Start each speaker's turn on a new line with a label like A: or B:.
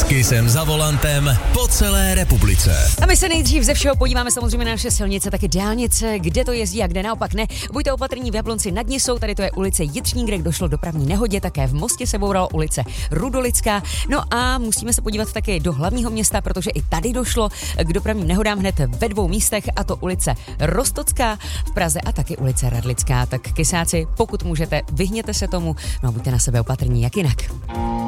A: Kissem za volantem po celé republice.
B: A my se nejdřív ze všeho podíváme samozřejmě na naše silnice, taky dálnice, kde to jezdí a kde naopak ne. Buďte opatrní v Jablonci nad Nisou, tady to je ulice Jitřní, kde došlo k dopravní nehodě, také v Mostě se bourala ulice Rudolická. No a musíme se podívat taky do hlavního města, protože i tady došlo k dopravním nehodám hned ve dvou místech, a to ulice Rostocká v Praze a taky ulice Radlická. Tak kysáci, pokud můžete, vyhněte se tomu, no a buďte na sebe opatrní, jak jinak.